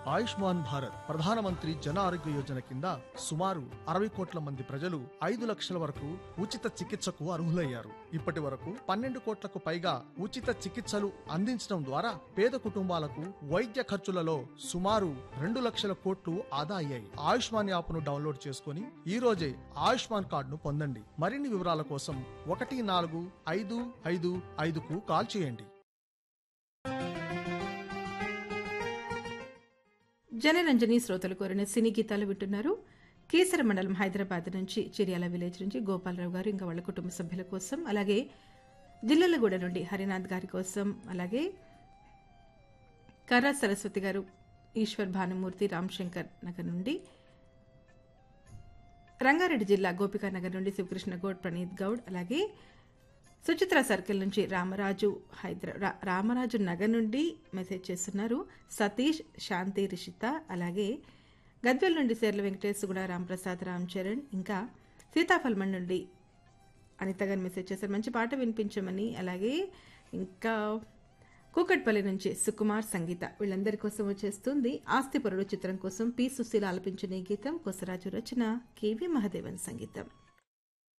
ఆయుష్మాన్ భారత్ ప్రధానమంత్రి జన ఆరోగ్య యోజన కింద సుమారు 60 కోట్ల మంది ప్రజలు 5 లక్షల వరకు ఉచిత చికిత్సకు అర్హులయ్యారు. ఇప్పటి వరకు 12 కోట్లకు పైగా ఉచిత చికిత్సలు అందించడం ద్వారా పేద కుటుంబాలకు వైద్య ఖర్చులలో సుమారు 2 లక్షల కోట్లు ఆదా అయ్యాయి. ఆయుష్మాన్ యాప్ను డౌన్లోడ్ చేసుకుని ఈ రోజే ఆయుష్మాన్ కార్డును పొందండి. మరిన్ని వివరాల కోసం 14555కు కాల్ చేయండి. జనరంజని శ్రోతలు కోరిన సినీ గీతాలు వింటున్నారు. కేసర మండలం హైదరాబాద్ నుంచి చిర్యాల విలేజ్ నుంచి గోపాలరావు గారు ఇంకా వాళ్ళ కుటుంబ సభ్యుల కోసం, అలాగే జిల్లెలగూడ నుండి హరినాథ్ గారి కోసం, అలాగే కర్రా సరస్వతి గారు, ఈశ్వర్ భానుమూర్తి రామశంకర్ నగర్ నుండి, రంగారెడ్డి జిల్లా గోపికానగర్ నుండి శివకృష్ణ గౌడ్, ప్రణీత్ గౌడ్, అలాగే సుచిత్ర సర్కిల్ నుంచి రామరాజు నగర్ నుండి మెసేజ్ చేస్తున్నారు సతీష్, శాంతి, రిషిత, అలాగే గద్వేల్ నుండి శేర్ల వెంకటేష్, కూడా రాంప్రసాద్, రామ్ చరణ్, ఇంకా సీతాఫల్మణ్ నుండి అనిత గారు మెసేజ్ చేశారు మంచి పాట వినిపించమని. అలాగే ఇంకా కూకట్పల్లి నుంచి సుకుమార్, సంగీత వీళ్ళందరి కోసం వచ్చేస్తుంది ఆస్తిపరుడు చిత్రం కోసం పి సుశీల ఆలపించిన ఈ గీతం. కొసరాజు రచన, కెవి మహదేవన్ సంగీతం.